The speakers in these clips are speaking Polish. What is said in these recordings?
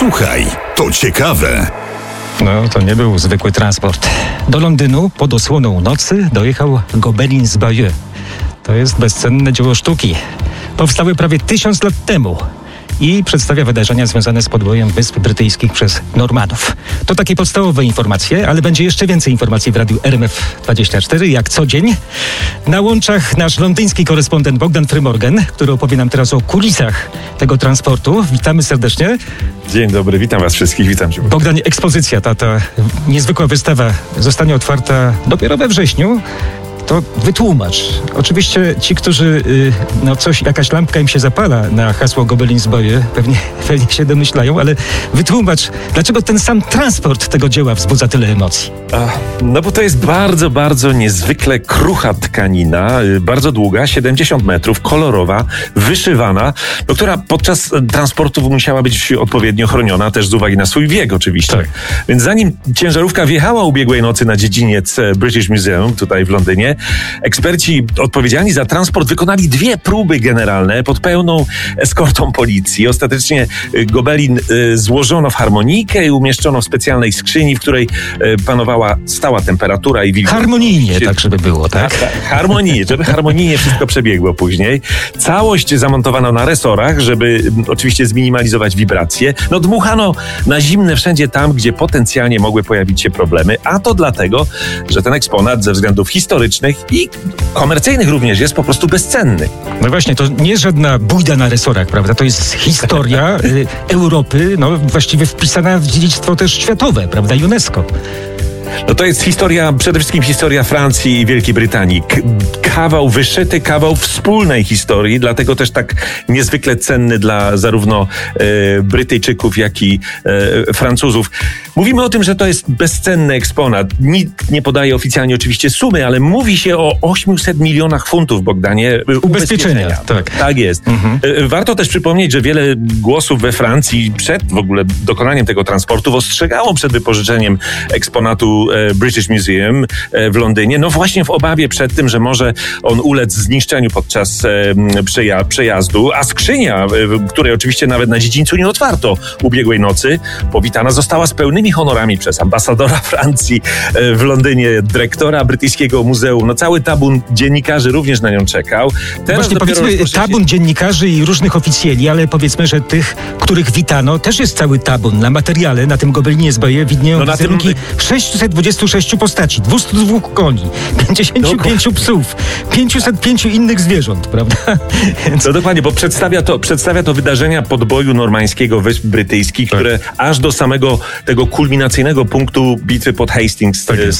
Słuchaj, to ciekawe. No, to nie był zwykły transport. Do Londynu pod osłoną nocy dojechał Gobelin z Bayeux. To jest bezcenne dzieło sztuki. Powstały prawie 1000 lat temu i przedstawia wydarzenia związane z podbojem Wysp Brytyjskich przez Normanów. To takie podstawowe informacje, ale będzie jeszcze więcej informacji w radiu RMF24, jak co dzień. Na łączach nasz londyński korespondent Bogdan Frymorgan, który opowie nam teraz o kulisach tego transportu. Witamy serdecznie. Dzień dobry, witam was wszystkich, witam cię. Bogdan, ekspozycja, ta niezwykła wystawa zostanie otwarta dopiero we wrześniu. To wytłumacz. Oczywiście ci, którzy jakaś lampka im się zapala na hasło Gobelin z Bayeux, pewnie się domyślają, ale wytłumacz, dlaczego ten sam transport tego dzieła wzbudza tyle emocji? No bo to jest bardzo, bardzo niezwykle krucha tkanina, bardzo długa, 70 metrów, kolorowa, wyszywana, która podczas transportu musiała być odpowiednio chroniona, też z uwagi na swój wiek oczywiście. Tak. Więc zanim ciężarówka wjechała ubiegłej nocy na dziedziniec British Museum tutaj w Londynie, eksperci odpowiedzialni za transport wykonali 2 próby generalne pod pełną eskortą policji. Ostatecznie Gobelin złożono w harmonijkę i umieszczono w specjalnej skrzyni, w której panowała stała temperatura i wilgotność. Harmonijnie, tak żeby było, tak? Harmonijnie, żeby harmonijnie wszystko przebiegło później. Całość zamontowano na resorach, żeby oczywiście zminimalizować wibracje. No dmuchano na zimne wszędzie tam, gdzie potencjalnie mogły pojawić się problemy, a to dlatego, że ten eksponat ze względów historycznych i komercyjnych również jest po prostu bezcenny. No właśnie, to nie jest żadna bójda na resorach, prawda? To jest historia Europy, właściwie wpisana w dziedzictwo też światowe, prawda? UNESCO. No to jest przede wszystkim historia Francji i Wielkiej Brytanii. Kawał wyszyty, kawał wspólnej historii, dlatego też tak niezwykle cenny dla zarówno Brytyjczyków, jak i Francuzów. Mówimy o tym, że to jest bezcenny eksponat. Nikt nie podaje oficjalnie oczywiście sumy, ale mówi się o 800 milionach funtów, Bogdanie, ubezpieczenia. Tak jest. Warto też przypomnieć, że wiele głosów we Francji przed w ogóle dokonaniem tego transportu ostrzegało przed wypożyczeniem eksponatu British Museum w Londynie, no właśnie w obawie przed tym, że może on ulec zniszczeniu podczas przejazdu, a skrzynia, której oczywiście nawet na dziedzińcu nie otwarto ubiegłej nocy, powitana została z pełnymi honorami przez ambasadora Francji w Londynie, dyrektora brytyjskiego muzeum. No cały tabun dziennikarzy również na nią czekał. Teraz właśnie powiedzmy tabun dziennikarzy i różnych oficjeli, ale powiedzmy, że tych, których witano, też jest cały tabun. Na materiale, na tym Gobelinie z Bayeux widnieją wizerunki 626 postaci, 202 koni, 55 psów, 505 innych zwierząt, prawda? No dokładnie, bo przedstawia to wydarzenia podboju normańskiego Wysp Brytyjskich, które aż do samego tego kulminacyjnego punktu bitwy pod Hastings z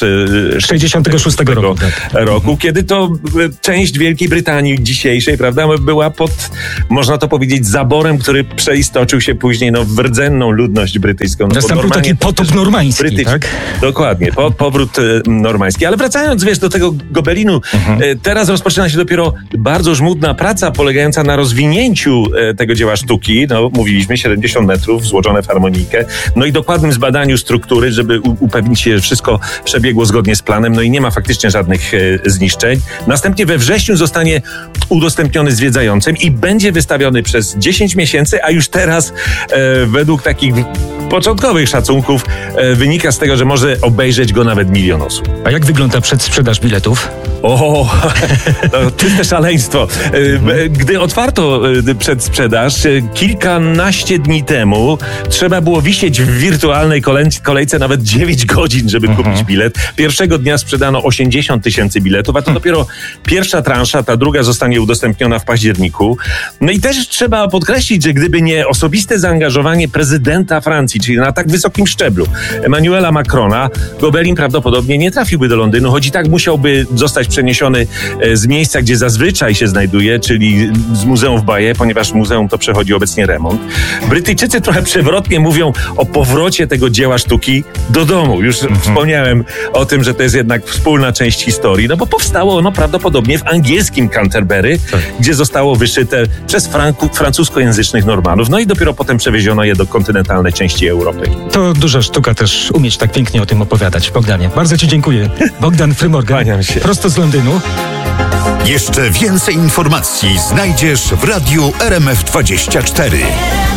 1066 roku, kiedy to część Wielkiej Brytanii dzisiejszej, prawda, była pod, można to powiedzieć, zaborem, który przeistoczył się później w rdzenną ludność brytyjską. Nastąpił taki potop normański, tak? Dokładnie, powrót normański. Ale wracając, do tego Gobelinu, teraz rozpoczyna się dopiero bardzo żmudna praca polegająca na rozwinięciu tego dzieła sztuki. Mówiliśmy, 70 metrów złożone w harmonijkę. I dokładnym zbadaniu struktury, żeby upewnić się, że wszystko przebiegło zgodnie z planem. I nie ma faktycznie żadnych zniszczeń. Następnie we wrześniu zostanie udostępniony zwiedzającym i będzie wystawiony przez 10 miesięcy, a już teraz według takich początkowych szacunków wynika z tego, że może obejrzeć go nawet 1 000 000 osób. A jak wygląda przedsprzedaż biletów? Czyste szaleństwo. Gdy otwarto przedsprzedaż kilkanaście dni temu, trzeba było wisieć w wirtualnej kolejce nawet 9 godzin, żeby kupić bilet. Pierwszego dnia sprzedano 80 000 biletów, a to dopiero pierwsza transza, ta druga zostanie udostępniona w październiku. I też trzeba podkreślić, że gdyby nie osobiste zaangażowanie prezydenta Francji, czyli na tak wysokim szczeblu, Emmanuela Macrona, Gobelin prawdopodobnie nie trafiłby do Londynu, choć i tak musiałby zostać przeniesiony z miejsca, gdzie zazwyczaj się znajduje, czyli z muzeum w Bayeux, ponieważ muzeum to przechodzi obecnie remont. Brytyjczycy trochę przewrotnie mówią o powrocie tego dzieła sztuki do domu. Już wspomniałem o tym, że to jest jednak wspólna część historii, bo powstało ono prawdopodobnie w angielskim Canterbury, gdzie zostało wyszyte przez francuskojęzycznych Normanów. I dopiero potem przewieziono je do kontynentalnej części Europy. To duża sztuka też umieć tak pięknie o tym opowiadać, Bogdanie. Bardzo ci dziękuję. Bogdan Frymorgan, prosto z Londynu. Jeszcze więcej informacji znajdziesz w radiu RMF24.